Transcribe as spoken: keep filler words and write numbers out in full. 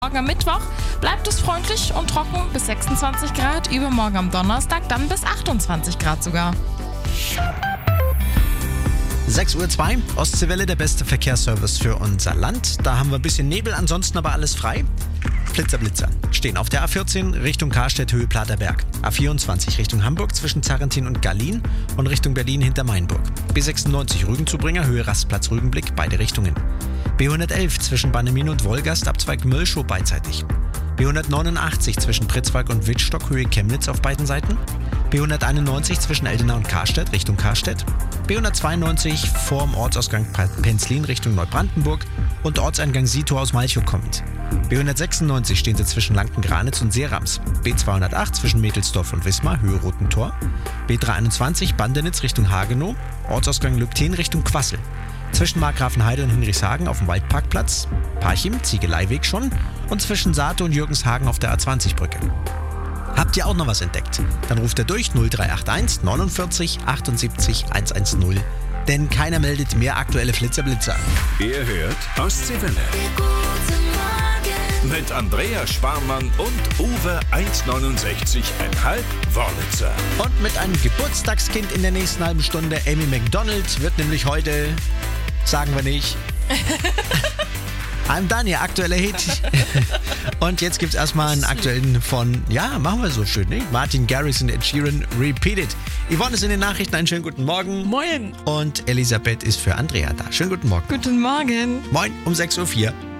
Morgen am Mittwoch bleibt es freundlich und trocken bis sechsundzwanzig Grad. Übermorgen am Donnerstag dann bis achtundzwanzig Grad sogar. sechs Uhr zwei, Ostseewelle, der beste Verkehrsservice für unser Land. Da haben wir ein bisschen Nebel, ansonsten aber alles frei. Flitzer, Blitzer stehen auf der A vierzehn Richtung Karstedt, Höhe Platerberg. A vierundzwanzig Richtung Hamburg zwischen Zarrentin und Gallien und Richtung Berlin hinter Mainburg. B sechsundneunzig Rügenzubringer, Höhe Rastplatz Rügenblick, beide Richtungen. B hundertelf zwischen Bannemin und Wolgast, Abzweig Möllschow beidseitig. B hundertneunundachtzig zwischen Pritzwalk und Wittstock, Höhe Chemnitz auf beiden Seiten. B hunderteinundneunzig zwischen Eldenau und Karstedt, Richtung Karstedt. B hundertzweiundneunzig vorm Ortsausgang Penzlin Richtung Neubrandenburg und Ortseingang Sito aus Malchow kommend. B hundertsechsundneunzig stehen sie zwischen Lanken-Granitz und Seerams. B zweihundertacht zwischen Mädelsdorf und Wismar, Höhe Rotentor. B dreihunderteinundzwanzig Bandenitz Richtung Hagenow, Ortsausgang Lübten Richtung Quassel. Zwischen Markgrafenheide und Hinrichshagen auf dem Waldparkplatz, Parchim, Ziegeleiweg schon und zwischen Saate und Jürgenshagen auf der A zwanzig Brücke. Habt ihr auch noch was entdeckt? Dann ruft er durch null drei acht eins neunundvierzig achtundsiebzig hundertzehn. Denn keiner meldet mehr aktuelle Flitzer-Blitzer. Ihr hört Ostseewelle. Mit Andrea Schwarmann und Uwe eins neunundsechzig Komma fünf Wörlitzer. Und mit einem Geburtstagskind in der nächsten halben Stunde. Amy McDonald wird nämlich heute, sagen wir nicht, I'm done, ihr aktueller Hit. Und jetzt gibt's erstmal einen aktuellen von, ja, machen wir so schön, ne? Martin Garrix und Ed Sheeran, Repeat It. Yvonne ist in den Nachrichten, einen schönen guten Morgen. Moin. Und Elisabeth ist für Andrea da. Schönen guten Morgen. Guten Morgen. Moin um sechs Uhr vier.